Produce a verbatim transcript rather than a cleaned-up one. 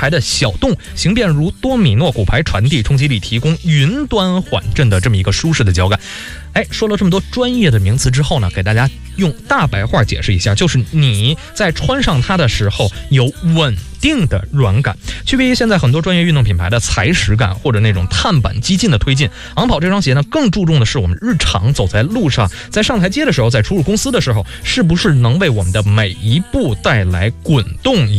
排的小洞，形变如多米诺骨牌传递冲击力，提供云端缓震的这么一个舒适的脚感。哎，说了这么多专业的名词之后呢，给大家用大白话解释一下，就是你在穿上它的时候有稳定的软感，区别于现在很多专业运动品牌的踩屎感或者那种碳板激进的推进。昂跑这双鞋呢，更注重的是我们日常走在路上，在上台阶的时候，在出入公司的时候，是不是能为我们的每一步带来滚动